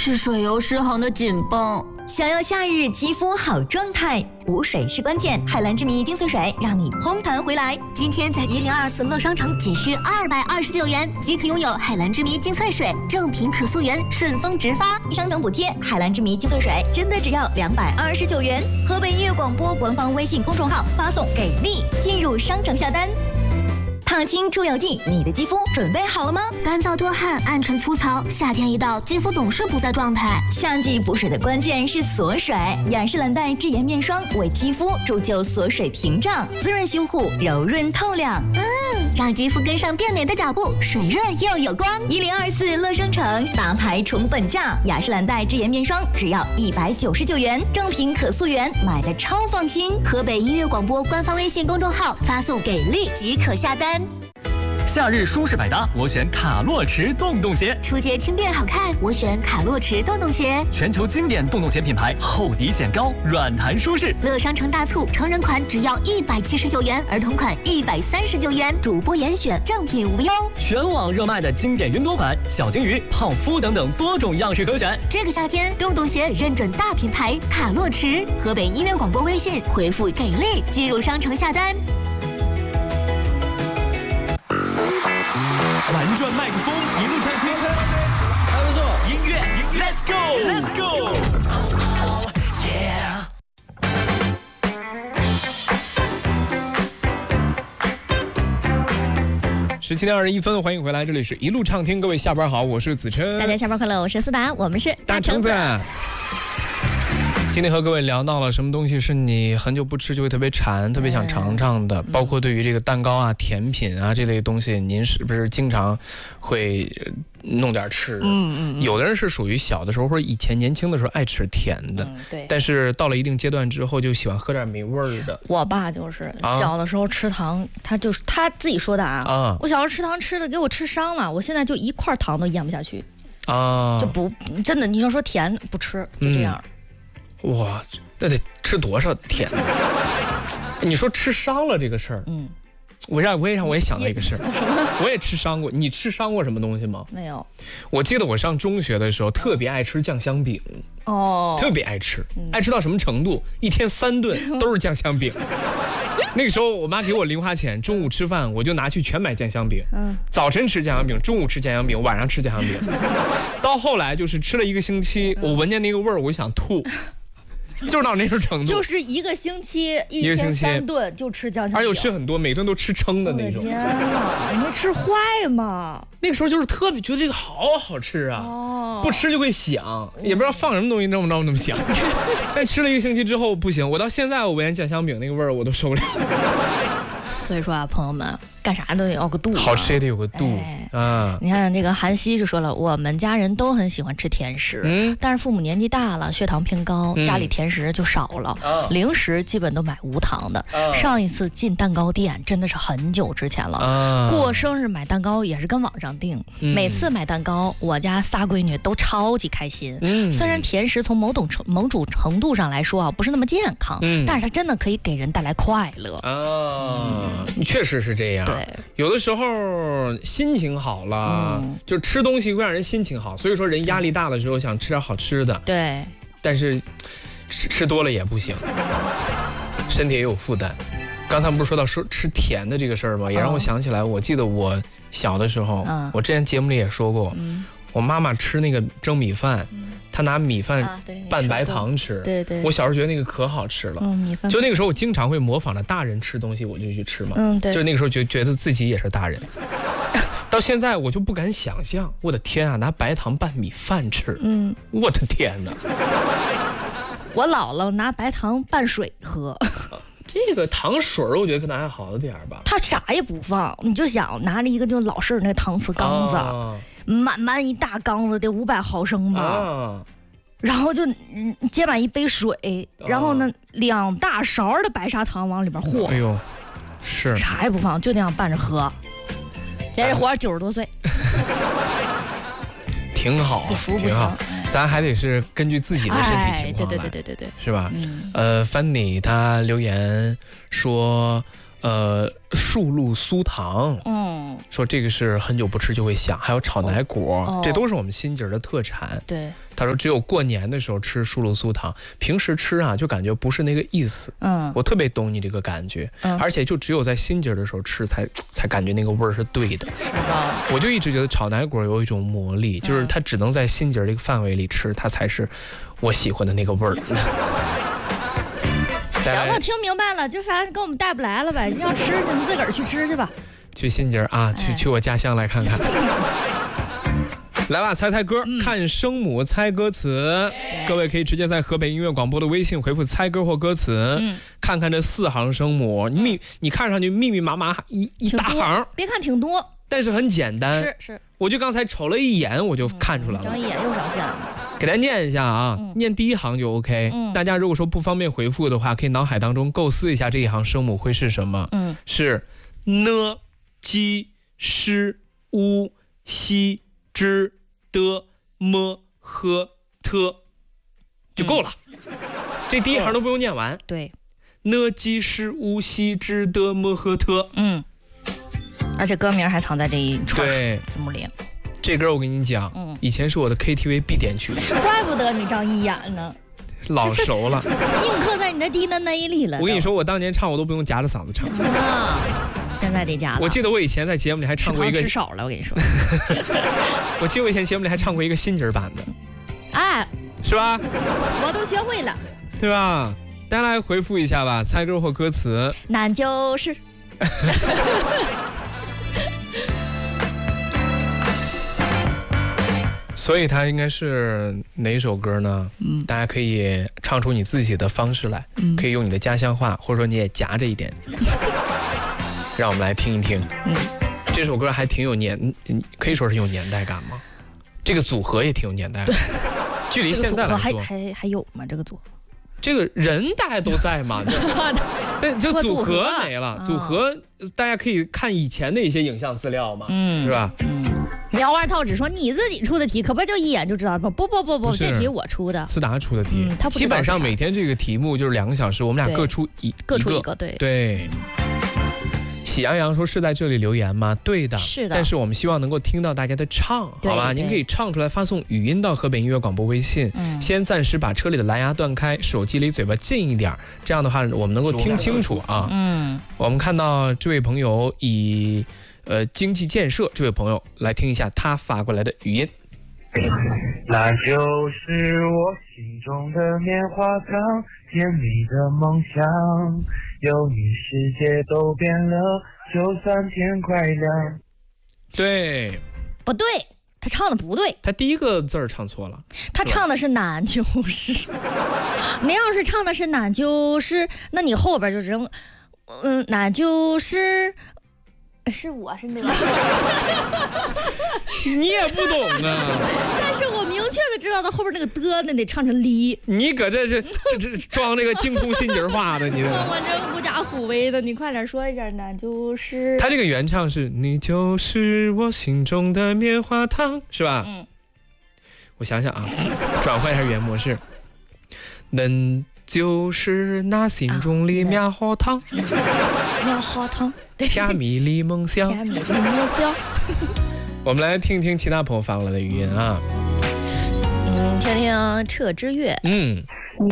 是水油失衡的紧绷。 想要夏日肌肤好状态，补水是关键。海蓝之谜精粹水让你嘭弹回来。 今天在1024乐商城仅需229元即可拥有海蓝之谜精粹水，正品可溯源，顺丰直发， 商城补贴。海蓝之谜精粹水真的只要229元。河北音乐广播官方微信公众号发送给力进入商城下单。烫青出油剂，你的肌肤准备好了吗？ 干燥多汗、暗沉粗糙，夏天一到，肌肤总是不在状态。 夏季补水的关键是锁水，雅诗兰黛智妍面霜为肌肤铸就锁水屏障，滋润修护，柔润透亮。 让肌肤跟上变美的脚步，水润又有光。 1024乐商城大牌宠粉价，雅诗兰黛智妍面霜只要199元，正品可溯源，买的超放心。 河北音乐广播官方微信公众号发送给力即可下单。 夏日舒适百搭，我选卡洛驰洞洞鞋。 出街轻便好看，我选卡洛驰洞洞鞋。 全球经典洞洞鞋品牌，厚底显高，软弹舒适。 乐商城大促，成人款只要179元，儿童款139元，主播严选，正品无忧。 全网热卖的经典云朵款、小金鱼、泡芙等等多种样式可选。 这个夏天，洞洞鞋认准大品牌卡洛驰。河北音乐广播微信回复给力进入商城下单。 玩转麦克风，一路畅听。还不错，音乐 ，Let's go，Let's go，Yeah。 17点21分，欢迎回来，这里是一路畅听，各位下班好，我是子琛。 大家下班快乐，我是思达，我们是大橙子。今天和各位聊到了什么东西是你很久不吃就会特别馋、特别想尝尝的，包括对于这个蛋糕啊、甜品啊这类东西，您是不是经常会弄点吃？有的人是属于小的时候或者以前年轻的时候爱吃甜的， 对。 但是到了一定阶段之后，就喜欢喝点没味儿的。 我爸就是小的时候吃糖，他自己说的啊。我小时候吃糖吃的给我吃伤了，我现在就一块糖都咽不下去啊，就不真的，你要说甜不吃，就这样。 哇，那得吃多少甜？你说吃伤了这个事儿，我也想到一个事儿，我也吃伤过。你吃伤过什么东西吗？ 没有。 我记得我上中学的时候特别爱吃酱香饼，特别爱吃，爱吃到什么程度？一天3顿都是酱香饼。那个时候我妈给我零花钱，中午吃饭我就拿去全买酱香饼。早晨吃酱香饼，中午吃酱香饼，晚上吃酱香饼。到后来就是吃了1个星期，我闻见那个味儿，我就想吐。就是到那种程度， 就是1个星期，一天3顿就吃酱香饼， 而且吃很多，每顿都吃撑的那种。 天哪，你会吃坏吗？ 那个时候就是特别觉得这个好好吃啊，不吃就会响，也不知道放什么东西那么响。但吃了1个星期之后不行，我到现在我闻见酱香饼那个味儿我都受不了。 所以说啊，朋友们，干啥都得要个度， 好吃也得有个度啊。 你看这个韩熙就说了，我们家人都很喜欢吃甜食，但是父母年纪大了，血糖偏高，家里甜食就少了，零食基本都买无糖的。上一次进蛋糕店真的是很久之前了，过生日买蛋糕也是跟网上订，每次买蛋糕，我家仨闺女都超级开心。虽然甜食从某种程度上来说啊，不是那么健康，但是它真的可以给人带来快乐确实是这样。 对， 有的时候心情好了，就吃东西会让人心情好。所以说人压力大的时候想吃点好吃的， 对， 但是吃多了也不行，身体也有负担。刚才不是说到吃甜的这个事儿吗？也让我想起来，我记得我小的时候，我之前节目里也说过，我妈妈吃那个蒸米饭。他拿米饭拌白糖吃， 对， 我小时候觉得那个可好吃了， 米饭。 就那个时候我经常会模仿着大人吃东西，我就去吃嘛， 对， 就那个时候觉得自己也是大人。到现在我就不敢想象，我的天啊，拿白糖拌米饭吃，我的天哪！ 我姥姥拿白糖拌水喝。 这个糖水我觉得可能还好点吧。 他啥也不放，你就想拿着一个就老式那个搪瓷缸子。满一大缸子得500毫升吧，然后就接满一杯水，然后呢2大勺的白砂糖往里边和， 哎呦，是啥也不放，就那样拌着喝。现在活着90多岁， 挺好，挺好。咱还得是根据自己的身体情况来， 对， 是吧？Fanny 他留言说。 树露酥糖，说这个是很久不吃就会想，还有炒奶果，这都是我们新节的特产。 对， 他说只有过年的时候吃树露酥糖，平时吃啊就感觉不是那个意思。我特别懂你这个感觉，而且就只有在新节的时候吃才感觉那个味儿是对的。我就一直觉得炒奶果有一种魔力，就是它只能在新节这个范围里吃，它才是我喜欢的那个味儿。 行了，听明白了，就反正跟我们带不来了呗。你要吃，你自个儿去吃去吧。 去新节啊，去我家乡来看看。来吧，猜歌，看声母猜歌词。各位可以直接在河北音乐广播的微信回复猜歌或歌词，看看这4行声母，你看上去密密麻麻一大行， 别看挺多， 但是很简单。 是， 我就刚才瞅了一眼，我就看出来了。 张一眼又少线了。 给大家念一下啊，念第1行就 OK。大家如果说不方便回复的话，可以脑海当中构思一下这一行声母会是什么。是 n、g、sh、u、x、z、d、m、h、t 就够了。这第1行都不用念完。 对 ，n、g、sh、u、x、z、d、m、h、t。 而且歌名还藏在这一串字母里。 这歌我跟你讲，以前是我的 KTV 必点曲， 怪不得你张一眼呢， 老熟了， 印刻在你的 DNA 里了。 我跟你说，我当年唱我都不用夹着嗓子唱啊，现在得夹了。 我记得我以前在节目里还唱过一个， 吃少了，我跟你说。 我记得我以前节目里还唱过一个新节版的， 哎， 是吧？ 我都学会了， 对吧？大家来回复一下吧，猜歌或歌词。 那就是。 所以它应该是哪首歌呢？大家可以唱出你自己的方式来，可以用你的家乡话，或者说你也夹着一点，让我们来听一听。这首歌还挺有可以说是有年代感吗？这个组合也挺有年代感。距离现在来说， 还有吗？这个组合？ 这个人大家都在嘛？对，这组合没了。组合大家可以看以前的一些影像资料嘛，是吧？ 姚二套只说你自己出的题，可不就一眼就知道吗？不，这题我出的， 思达出的题。基本上每天这个题目就是2个小时，我们俩各出一个。对。喜羊羊说是在这里留言吗？对的， 是的。 但是我们希望能够听到大家的唱，好吧？您可以唱出来，发送语音到河北音乐广播微信。先暂时把车里的蓝牙断开，手机离嘴巴近一点，这样的话我们能够听清楚啊。我们看到这位朋友以经济建设这位朋友来听一下他发过来的语音。 那就是我心中的棉花糖，甜蜜的梦想，有你世界都变了，就算天快亮。 对， 不对，他唱的不对， 他第1个字唱错了， 他唱的是那就是。你要是唱的是那就是，那你后边就扔，那就是。是我是那个， 你也不懂啊。 但是我明确的知道他后边那个的那得唱成哩。 你搁这装这个精通新节话的，你我这狐假虎威的，你快点说一下，那就是。 他这个原唱是你就是我心中的棉花糖，是吧？我想想啊，转换一下语言模式，恁就是那心中的棉花糖， 棉花糖。 甜蜜的梦想。我们来听听其他朋友发过来的语音啊。 听听彻之月。